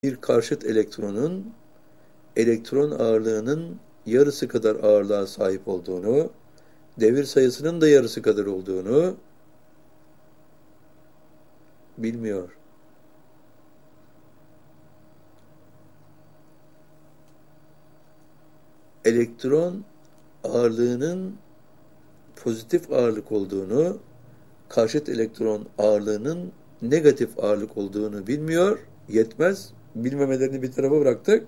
bir karşıt elektronun elektron ağırlığının yarısı kadar ağırlığa sahip olduğunu, devir sayısının da yarısı kadar olduğunu bilmiyor. Elektron ağırlığının pozitif ağırlık olduğunu, karşıt elektron ağırlığının negatif ağırlık olduğunu bilmiyor, yetmez. Bilmemelerini bir tarafa bıraktık.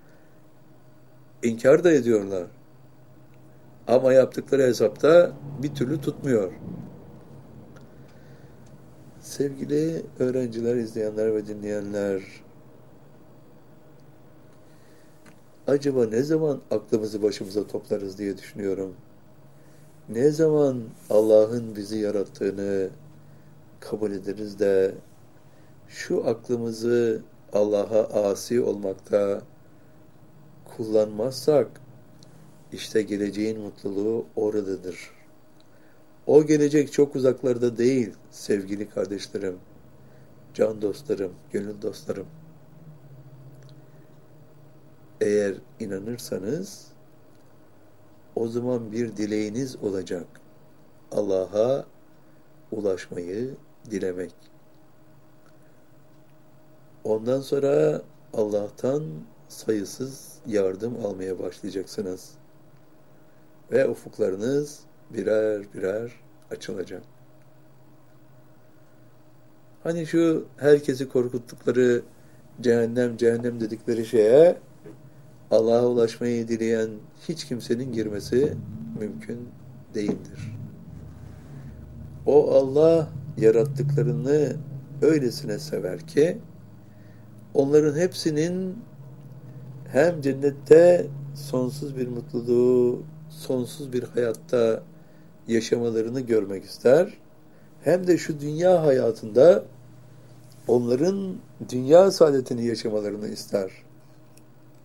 İnkar da ediyorlar. Ama yaptıkları hesapta bir türlü tutmuyor. Sevgili öğrenciler, izleyenler ve dinleyenler, acaba ne zaman aklımızı başımıza toplarız diye düşünüyorum. Ne zaman Allah'ın bizi yarattığını kabul ederiz de şu aklımızı Allah'a asi olmakta kullanmazsak, işte geleceğin mutluluğu oradadır. O gelecek çok uzaklarda değil sevgili kardeşlerim, can dostlarım, gönül dostlarım. Eğer inanırsanız o zaman bir dileğiniz olacak. Allah'a ulaşmayı dilemek. Ondan sonra Allah'tan sayısız yardım almaya başlayacaksınız. Ve ufuklarınız birer birer açılacak. Hani şu herkesi korkuttukları cehennem cehennem dedikleri şeye Allah'a ulaşmayı dileyen hiç kimsenin girmesi mümkün değildir. O Allah yarattıklarını öylesine sever ki onların hepsinin hem cennette sonsuz bir mutluluğu, sonsuz bir hayatta yaşamalarını görmek ister, hem de şu dünya hayatında onların dünya saadetini yaşamalarını ister.